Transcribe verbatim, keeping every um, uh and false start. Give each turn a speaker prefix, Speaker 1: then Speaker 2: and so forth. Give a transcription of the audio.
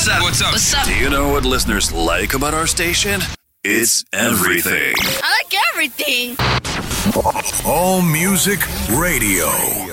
Speaker 1: What's up? What's up?
Speaker 2: What's up?
Speaker 3: Do you know what listeners like about our station? It's everything.
Speaker 2: I like everything.
Speaker 4: All Music Radio.